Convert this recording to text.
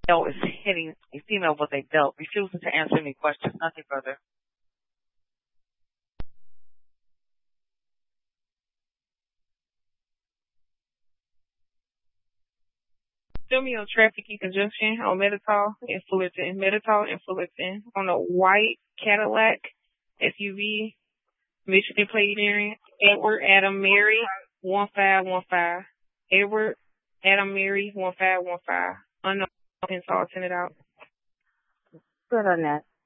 male is hitting a female with a belt, refusing to answer any questions. Nothing further. Show me on trafficking conjunction on Metatal and Fullerton. Metatal and Fullerton on a white Cadillac SUV, Michigan plate area. Edward Adam Mary 1515. Edward Adam Mary 1515. Unknown, I'll send it out. Good on that.